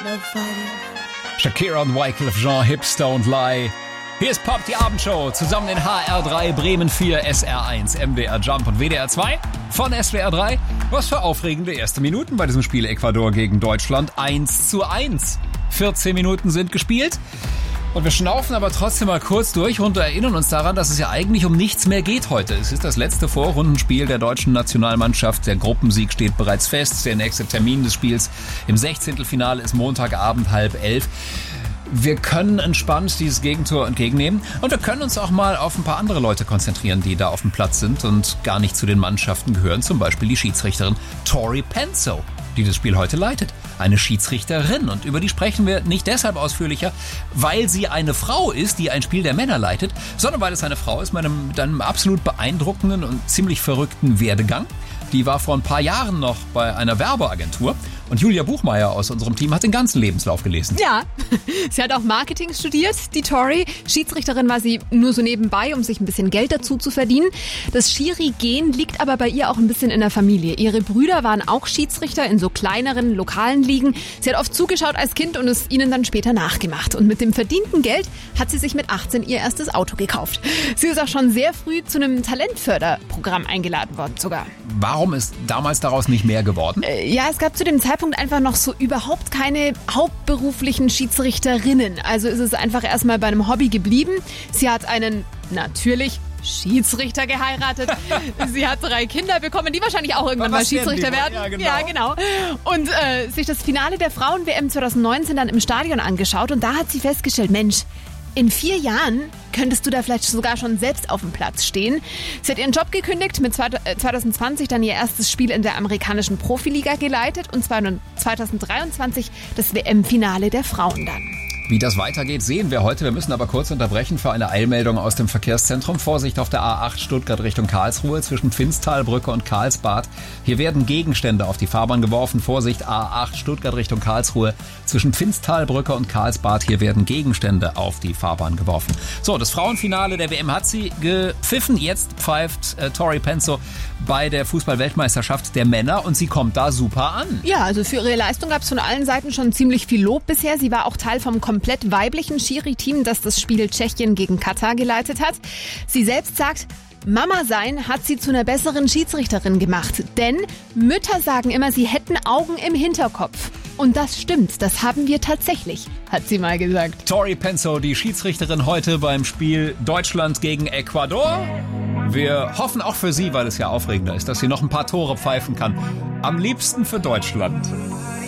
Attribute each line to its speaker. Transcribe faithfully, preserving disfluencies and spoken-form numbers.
Speaker 1: Shakira und Wyclef Jean, Hips Don't Lie. Hier ist Pop, die Abendshow, zusammen in H R drei, Bremen vier, S R eins, M D R Jump und W D R zwei von S W R drei. Was für aufregende erste Minuten bei diesem Spiel Ecuador gegen Deutschland. eins zu eins. vierzehn Minuten sind gespielt. Und wir schnaufen aber trotzdem mal kurz durch und erinnern uns daran, dass es ja eigentlich um nichts mehr geht heute. Es ist das letzte Vorrundenspiel der deutschen Nationalmannschaft. Der Gruppensieg steht bereits fest. Der nächste Termin des Spiels im Sechzehntelfinale ist Montagabend halb elf. Wir können entspannt dieses Gegentor entgegennehmen und wir können uns auch mal auf ein paar andere Leute konzentrieren, die da auf dem Platz sind und gar nicht zu den Mannschaften gehören. Zum Beispiel die Schiedsrichterin Tori Penso, die das Spiel heute leitet. Eine Schiedsrichterin. Und über die sprechen wir nicht deshalb ausführlicher, weil sie eine Frau ist, die ein Spiel der Männer leitet, sondern weil es eine Frau ist mit einem, mit einem absolut beeindruckenden und ziemlich verrückten Werdegang. Die war vor ein paar Jahren noch bei einer Werbeagentur. Und Julia Buchmeier aus unserem Team hat den ganzen Lebenslauf gelesen.
Speaker 2: Ja, sie hat auch Marketing studiert, die Tori. Schiedsrichterin war sie nur so nebenbei, um sich ein bisschen Geld dazu zu verdienen. Das Schiri-Gen liegt aber bei ihr auch ein bisschen in der Familie. Ihre Brüder waren auch Schiedsrichter in so kleineren, lokalen Ligen. Sie hat oft zugeschaut als Kind und es ihnen dann später nachgemacht. Und mit dem verdienten Geld hat sie sich mit achtzehn ihr erstes Auto gekauft. Sie ist auch schon sehr früh zu einem Talentförderprogramm eingeladen worden sogar.
Speaker 1: Warum ist damals daraus nicht mehr geworden?
Speaker 2: Äh, ja, es gab zu dem Zeitpunkt einfach noch so überhaupt keine hauptberuflichen Schiedsrichterinnen. Also ist es einfach erstmal bei einem Hobby geblieben. Sie hat einen, natürlich, Schiedsrichter geheiratet. Sie hat drei Kinder bekommen, die wahrscheinlich auch irgendwann mal Schiedsrichter werden. Ja, genau. Ja, genau. Und äh, sich das Finale der Frauen-W M zwanzig neunzehn dann im Stadion angeschaut und da hat sie festgestellt, Mensch, in vier Jahren könntest du da vielleicht sogar schon selbst auf dem Platz stehen. Sie hat ihren Job gekündigt, mit zwanzig zwanzig dann ihr erstes Spiel in der amerikanischen Profiliga geleitet und zwanzig dreiundzwanzig das W M-Finale der Frauen dann.
Speaker 1: Wie das weitergeht, sehen wir heute. Wir müssen aber kurz unterbrechen für eine Eilmeldung aus dem Verkehrszentrum. Vorsicht auf der A acht Stuttgart Richtung Karlsruhe zwischen Finsttalbrücke und Karlsbad. Hier werden Gegenstände auf die Fahrbahn geworfen. Vorsicht A acht Stuttgart Richtung Karlsruhe zwischen Finsttalbrücke und Karlsbad. Hier werden Gegenstände auf die Fahrbahn geworfen. So, das Frauenfinale der W M hat sie gepfiffen. Jetzt pfeift äh, Tori Penso bei der Fußball-Weltmeisterschaft der Männer und sie kommt da super an.
Speaker 2: Ja, also für ihre Leistung gab es von allen Seiten schon ziemlich viel Lob bisher. Sie war auch Teil vom komplett weiblichen Schiri-Team, das das Spiel Tschechien gegen Katar geleitet hat. Sie selbst sagt, Mama sein hat sie zu einer besseren Schiedsrichterin gemacht. Denn Mütter sagen immer, sie hätten Augen im Hinterkopf. Und das stimmt, das haben wir tatsächlich, hat sie mal gesagt.
Speaker 1: Tori Penso, die Schiedsrichterin heute beim Spiel Deutschland gegen Ecuador. Wir hoffen auch für sie, weil es ja aufregender ist, dass sie noch ein paar Tore pfeifen kann. Am liebsten für Deutschland.